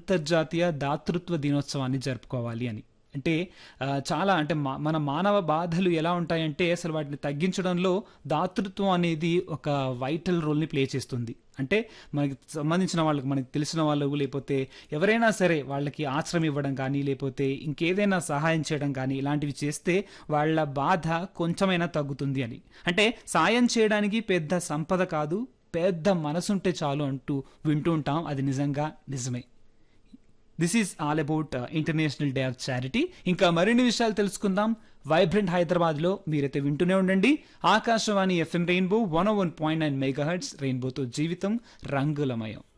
అంతర్జాతీయ దాతృత్వ దినోత్సవాన్ని జరుపుకోవాలి అని. అంటే చాలా అంటే మన మానవ బాధలు ఎలా ఉంటాయంటే అసలు వాటిని తగ్గించడంలో దాతృత్వం అనేది ఒక వైటల్ రోల్‌ని ప్లే చేస్తుంది. అంటే మనకి సంబంధించిన వాళ్ళకి, మనకి తెలిసిన వాళ్ళు లేపోతే ఎవరైనా సరే వాళ్ళకి ఆశ్రయం ఇవ్వడం కానీ, లేపోతే ఇంకేదైనా సహాయం చేయడం కానీ ఇలాంటివి చేస్తే వాళ్ళ బాధ కొంచెమైనా తగ్గుతుంది అని. అంటే సాయం చేయడానికి పెద్ద సంపద కాదు, పెద్ద మనసుంటే చాలు అంటూ వింటూ ఉంటాం. అది నిజంగా నిజమే. This is all about international day of charity. ఇంకా మరిన్ని విషయాలు తెలుసుకుందాం వైబ్రెంట్ హైదరాబాద్లో. మీరైతే వింటూనే ఉండండి ఆకాశవాణి FM రెయిన్బో 101.9 మెగాహెర్ట్జ్. రెయిన్బోతో జీవితం రంగులమయం.